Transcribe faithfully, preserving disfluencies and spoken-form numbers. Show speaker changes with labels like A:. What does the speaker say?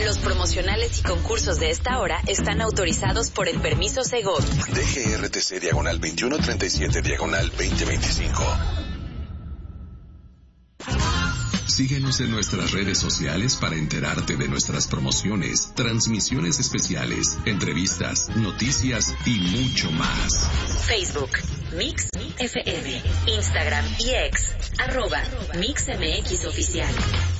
A: Los promocionales y concursos de esta hora están autorizados por el permiso Segov.
B: D G R T C diagonal veintiuno treinta y siete diagonal veinte veinticinco.
C: Síguenos en nuestras redes sociales para enterarte de nuestras promociones, transmisiones especiales, entrevistas, noticias y mucho más.
A: Facebook, Mix F M, Instagram y X, arroba Mix M X Oficial.